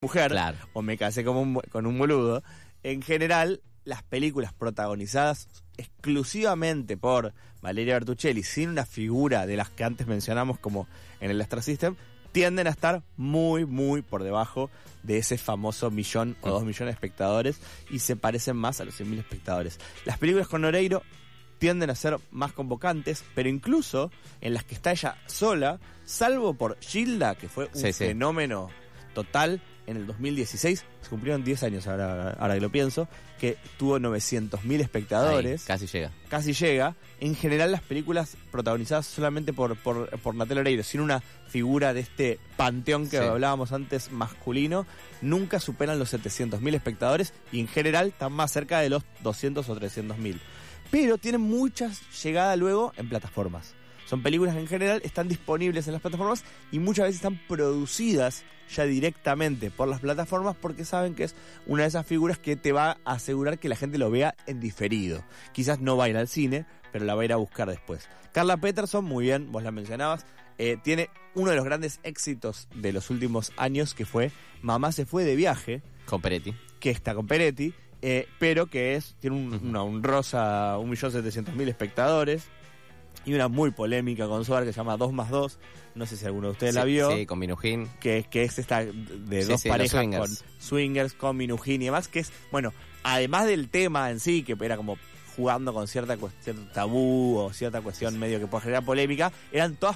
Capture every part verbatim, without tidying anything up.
mujer, Claro. o me casé como un, con un boludo. En general, las películas protagonizadas exclusivamente por Valeria Bertuccelli, sin una figura de las que antes mencionamos como en el Star System, tienden a estar muy, muy por debajo de ese famoso millón o dos millones de espectadores y se parecen más a los cien mil espectadores. Las películas con Oreiro tienden a ser más convocantes, pero incluso en las que está ella sola, salvo por Gilda, que fue un Sí, sí. fenómeno total en el dos mil dieciséis, se cumplieron diez años ahora, ahora que lo pienso, que tuvo novecientos mil espectadores. Ahí, casi llega. Casi llega. En general, las películas protagonizadas solamente por, por, por Natal Oreiro, sin una figura de este panteón que Sí. hablábamos antes masculino, nunca superan los setecientos mil espectadores y en general están más cerca de los doscientos o trescientos mil. Pero tienen mucha llegada luego en plataformas. Son películas que en general están disponibles en las plataformas y muchas veces están producidas ya directamente por las plataformas porque saben que es una de esas figuras que te va a asegurar que la gente lo vea en diferido. Quizás no va a ir al cine, pero la va a ir a buscar después. Carla Peterson, muy bien, vos la mencionabas, eh, tiene uno de los grandes éxitos de los últimos años que fue Mamá se fue de viaje, Con Peretti. que está con Peretti, eh, pero que es tiene un, Uh-huh. una honrosa un millón setecientos mil espectadores. Y una muy polémica con Sobar que se llama dos más dos. No sé si alguno de ustedes Sí, la vio. Sí, con Minujín. Que, que es esta de Sí, dos sí, los parejas swingers. con swingers, con Minujín y demás. Que es, bueno, además del tema en sí, que era como jugando con cierta cuestión tabú o cierta cuestión medio que puede generar polémica, eran todas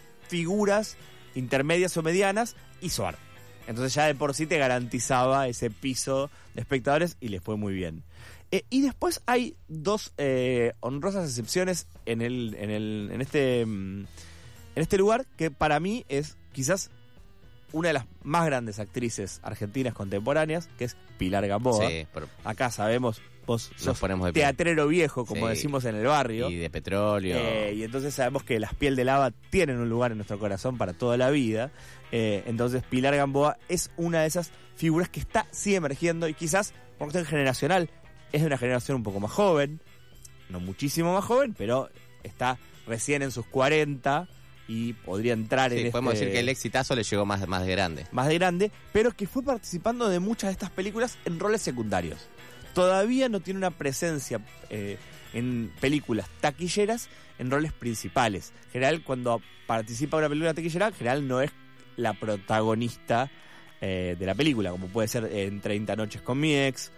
figuras intermedias o medianas y Sobar. Entonces ya de por sí te garantizaba ese piso de espectadores y les fue muy bien. Eh, y después hay dos eh, honrosas excepciones en el, en el, en este, mm, en este lugar que para mí es quizás una de las más grandes actrices argentinas contemporáneas, que es Pilar Gamboa. Sí, pero Acá sabemos, vos nos sos ponemos de pie. teatrero viejo, como Sí. decimos en el barrio. Y de petróleo. Eh, y entonces sabemos que las piel de lava tienen un lugar en nuestro corazón para toda la vida. Eh, entonces Pilar Gamboa es una de esas figuras que está sigue emergiendo y quizás por cuestión generacional es de una generación un poco más joven, no muchísimo más joven, pero está recién en sus cuarenta y podría entrar Sí, en podemos este decir que el exitazo le llegó más, más de grande. más de grande, pero que fue participando de muchas de estas películas en roles secundarios. Todavía no tiene una presencia eh, en películas taquilleras en roles principales. En general, cuando participa en una película taquillera, en general no es la protagonista eh, de la película, como puede ser en treinta noches con mi ex,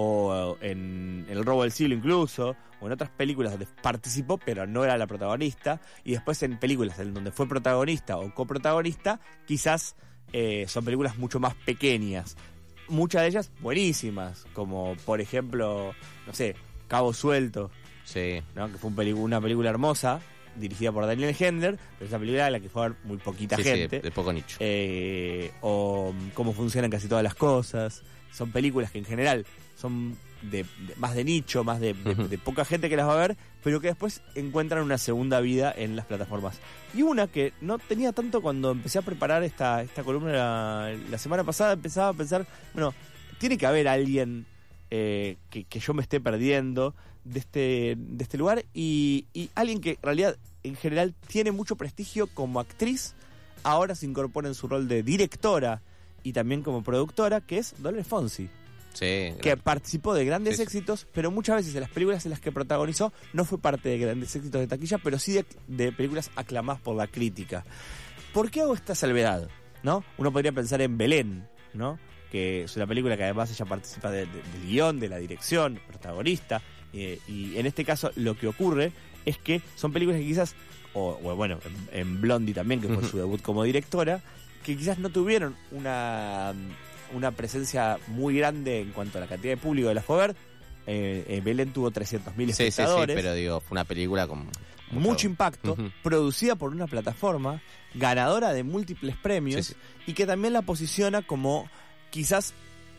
o en El robo del siglo incluso, o en otras películas donde participó pero no era la protagonista, y después en películas en donde fue protagonista o coprotagonista, quizás eh, son películas mucho más pequeñas. Muchas de ellas buenísimas, como por ejemplo, no sé, Cabo Suelto, Sí. ¿no? Que fue un pelicu- una película hermosa, dirigida por Daniel Hendler, pero esa película de la que fue a ver muy poquita Sí, sí, gente. de, de poco nicho. Eh, o mm, Cómo funcionan casi todas las cosas. Son películas que en general son de, de- más de nicho, más de, de- Ujú. de poca gente que las va a ver, pero que después encuentran una segunda vida en las plataformas. Y una que no tenía tanto cuando empecé a preparar esta, esta columna la, la semana pasada, empezaba a pensar, bueno, tiene que haber alguien eh, que, que yo me esté perdiendo de este, de este lugar y, y alguien que en realidad en general tiene mucho prestigio como actriz, ahora se incorpora en su rol de directora y también como productora, que es Dolores Fonsi, Sí. que participó de grandes Sí, sí. éxitos, pero muchas veces en las películas en las que protagonizó no fue parte de grandes éxitos de taquilla, pero sí de, de películas aclamadas por la crítica. ¿Por qué hago esta salvedad? ¿No? Uno podría pensar en Belén, ¿no? Que es una película que además ella participa de- de- del guión, de la dirección, protagonista, eh, y en este caso lo que ocurre es que son películas que quizás, o, o bueno, en, en Blondie también, que fue Ujú. su debut como directora, que quizás no tuvieron una, una presencia muy grande en cuanto a la cantidad de público de la fue a ver. Eh, eh, Belén tuvo trescientos mil Sí, sí, sí, espectadores. pero digo, fue una película con Mucho impacto, Ujú. producida por una plataforma, ganadora de múltiples premios, Sí, sí. y que también la posiciona como quizás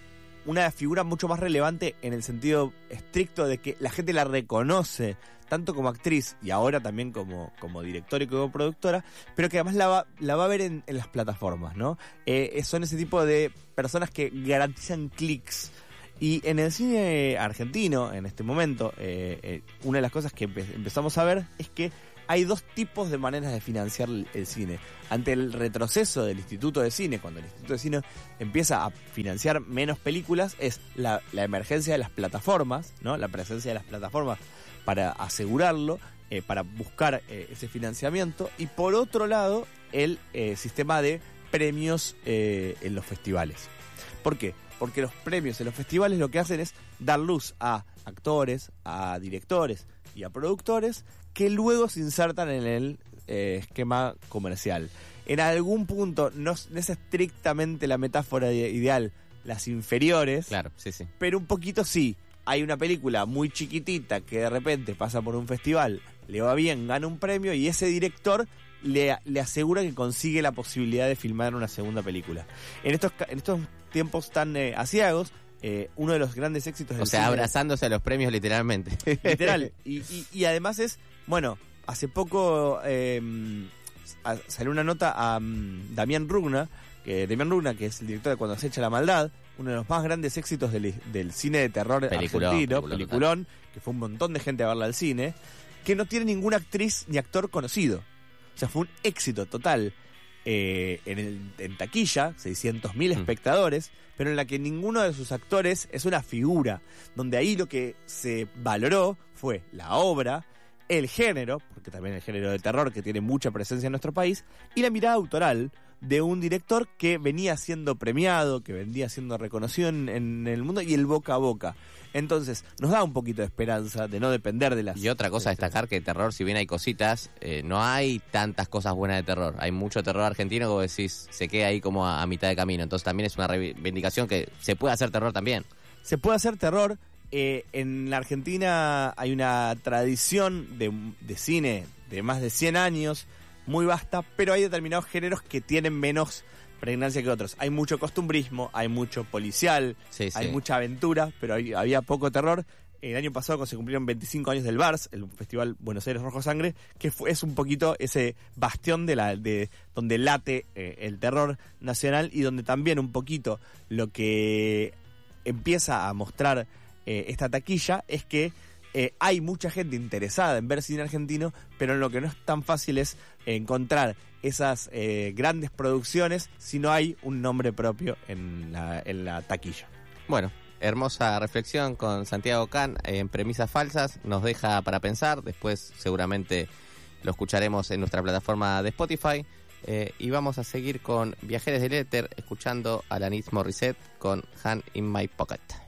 una figura mucho más relevante en el sentido estricto de que la gente la reconoce tanto como actriz y ahora también como, como directora y como productora, pero que además la va, la va a ver en, en las plataformas, ¿no? Eh, son ese tipo de personas que garantizan clics. Y en el cine argentino, en este momento, eh, eh, una de las cosas que empe- empezamos a ver es que hay dos tipos de maneras de financiar el, el cine. Ante el retroceso del Instituto de Cine, cuando el Instituto de Cine empieza a financiar menos películas, es la, la emergencia de las plataformas, ¿no? La presencia de las plataformas para asegurarlo, eh, para buscar eh, ese financiamiento. Y por otro lado, el eh, sistema de premios eh, en los festivales. ¿Por qué? Porque los premios en los festivales lo que hacen es dar luz a actores, a directores y a productores que luego se insertan en el eh, esquema comercial. En algún punto, no, no es estrictamente la metáfora ideal, las inferiores, Claro, sí, sí. pero un poquito sí. Hay una película muy chiquitita que de repente pasa por un festival, le va bien, gana un premio y ese director le, le asegura que consigue la posibilidad de filmar una segunda película. En estos, en estos tiempos tan eh, aciagos, eh, uno de los grandes éxitos del O sea, cine, abrazándose a los premios literalmente. literal, y, y, y además es, bueno, hace poco eh, a, salió una nota a um, Damián Rugna, que Damián Rugna, que es el director de Cuando se echa la maldad, uno de los más grandes éxitos del, del cine de terror Peliculón, argentino, peliculón, peliculón, que fue un montón de gente a verla al cine, que no tiene ninguna actriz ni actor conocido. O sea, fue un éxito total eh, en, el, en taquilla, seiscientos mil espectadores, pero en la que ninguno de sus actores es una figura, donde ahí lo que se valoró fue la obra, el género, porque también el género de terror que tiene mucha presencia en nuestro país, y la mirada autoral de un director que venía siendo premiado, que venía siendo reconocido en, en el mundo, y el boca a boca. Entonces, nos da un poquito de esperanza de no depender de las... Y otra cosa a destacar, que terror, si bien hay cositas, eh, no hay tantas cosas buenas de terror. Hay mucho terror argentino que vos decís, se queda ahí como a, a mitad de camino. Entonces también es una reivindicación que se puede hacer terror también. Se puede hacer terror. Eh, en la Argentina hay una tradición de, de cine de más de cien años, muy vasta, pero hay determinados géneros que tienen menos pregnancia que otros. Hay mucho costumbrismo, hay mucho policial, Sí, sí. hay mucha aventura, pero hay- había poco terror. El año pasado, cuando se cumplieron veinticinco años del BARS, el Festival Buenos Aires Rojo Sangre, que fue, es un poquito ese bastión de la de donde late eh, el terror nacional y donde también un poquito lo que empieza a mostrar eh, esta taquilla es que eh, hay mucha gente interesada en ver cine argentino, pero lo que no es tan fácil es encontrar esas eh, grandes producciones si no hay un nombre propio en la, en la taquilla. Bueno, hermosa reflexión con Santiago Can en Premisas Falsas. Nos deja para pensar. Después seguramente lo escucharemos en nuestra plataforma de Spotify. Eh, y vamos a seguir con Viajeros del Éter, escuchando a Alanis Morissette con Hand in My Pocket.